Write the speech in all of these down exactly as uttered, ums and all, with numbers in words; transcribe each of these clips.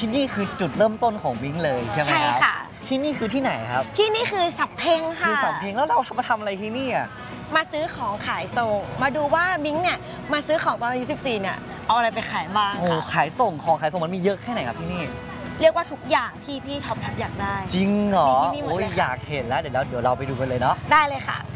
ที่นี่คือจุดเริ่มต้นของมิ้งเลยใช่ไหมครับใช่ค่ะที่นี่คือที่ไหนครับที่นี่คือสำเพ็งค่ะคือสำเพ็งแล้วเรามาทำอะไรที่นี่อ่ะมาซื้อของขายส่งมาดูว่ามิ้งเนี่ยมาซื้อของตอนอายุสิบสี่เนี่ยเอาอะไรไปขายบ้างค่ะโอ้ขายส่งของขายส่งมันมีเยอะแค่ไหนครับที่นี่เรียกว่าทุกอย่างที่พี่ท็อปทับอยากได้จริงเหรอโอ้ยอยากเห็นแล้วเดี๋ยวเราเดี๋ยวเราไปดูกันเลยเนาะได้เลยค่ะ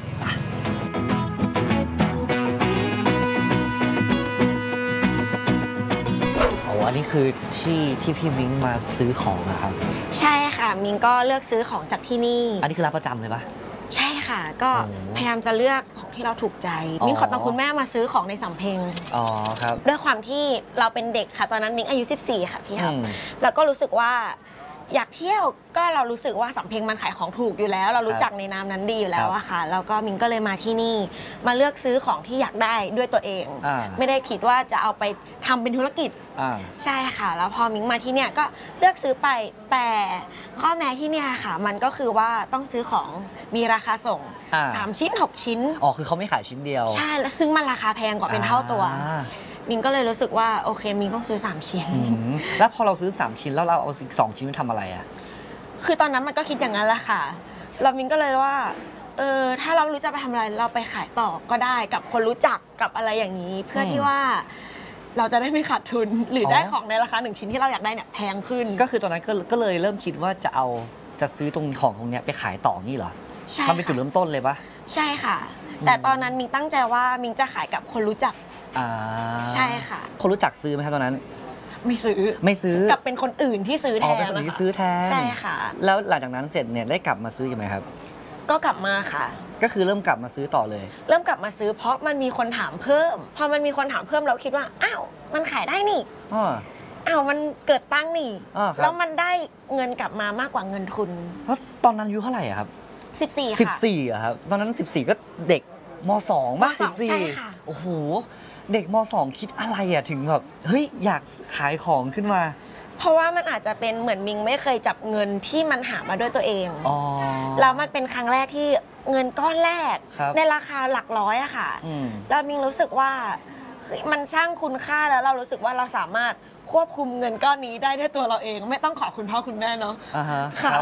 อันนี้คือที่ที่พี่มิ้งมาซื้อของนะครับใช่ค่ะมิ้งก็เลือกซื้อของจากที่นี่อันนี้คือร้านประจำเลยปะใช่ค่ะก็พยายามจะเลือกของที่เราถูกใจมิ้งขอตามคุณแม่มาซื้อของในสำเพ็งอ๋อครับด้วยความที่เราเป็นเด็กค่ะตอนนั้นมิ้งอายุสิบสี่ค่ะพี่ครับแล้วก็รู้สึกว่าอยากเที่ยวก็เรารู้สึกว่าสำเพ็งมันขายของถูกอยู่แล้วเรารู้จักในนามนั้นดีอยู่แล้วอะค่ะแล้วก็มิงก็เลยมาที่นี่มาเลือกซื้อของที่อยากได้ด้วยตัวเองไม่ได้คิดว่าจะเอาไปทำเป็นธุรกิจใช่ค่ะแล้วพอมิงมาที่เนี่ยก็เลือกซื้อไปแต่ข้อแม้ที่เนี่ยค่ะมันก็คือว่าต้องซื้อของมีราคาส่งสามชิ้นหกชิ้นอ๋อคือเขาไม่ขายชิ้นเดียวใช่แล้วซึ่งมันราคาแพงกว่าเป็นเท่าตัวมิงก็เลยรู้สึกว่าโอเคมิงต้องซื้อสามชิ้นแล้วพอเราซื้อสามชิ้นแล้วเราเอาอีกสองชิ้นไปทำอะไรอ่ะคือตอนนั้นมันก็คิดอย่างนั้นแหละค่ะเรามิงก็เลยว่าเออถ้าเรารู้จะไปทำอะไรเราไปขายต่อก็ได้กับคนรู้จักกับอะไรอย่างนี้เพื่อที่ว่าเราจะได้ไม่ขาดทุนหรือได้ของในราคาหนึ่งชิ้นที่เราอยากได้เนี่ยแพงขึ้นก็คือตอนนั้นก็เลยเริ่มคิดว่าจะเอาจะซื้อตรงของตรงนี้ไปขายต่อนี่เหรอใช่มันเป็นจุดเริ่มต้นเลยปะใช่ค่ะแต่ตอนนั้นมิงตั้งใจว่ามิงจะขายกับคนรู้จักใช่ค่ะคนรู้จักซื้อไหมครับตอนนั้นไม่ซื้อไม่ซื้อกับเป็นคนอื่นที่ซื้อแทนเป็นคนที่ซื้อแทนใช่ค่ะแล้วหลังจากนั้นเสร็จเนี่ยได้กลับมาซื้อยังไงครับก็กลับมาค่ะก็คือเริ่มกลับมาซื้อต่อเลยเริ่มกลับมาซื้อเพราะมันมีคนถามเพิ่มพอมันมีคนถามเพิ่มเราคิดว่าอ้าวมันขายได้นี่อ้าวมันเกิดตั้งนี่แล้วมันได้เงินกลับมามากกว่าเงินทุนแล้วตอนนั้นอายุเท่าไหร่ครับสิบสี่ค่ะสิบสี่อะครับตอนนั้นสิบสี่ก็เด็กมสองป่ะสิบสี่โอ้โหเด็กมสองคิดอะไรอะถึงแบบเฮ้ยอยากขายของขึ้นมาเพราะว่ามันอาจจะเป็นเหมือนมิงไม่เคยจับเงินที่มันหามาด้วยตัวเองแล้วมันเป็นครั้งแรกที่เงินก้อนแรกในราคาหลักร้อยอะค่ะแล้วมิงรู้สึกว่ามันสร้างคุณค่าแล้วเรารู้สึกว่าเราสามารถควบคุมเงินก้อนนี้ได้ด้วยตัวเราเองไม่ต้องขอคุณพ่อคุณแม่เนาะ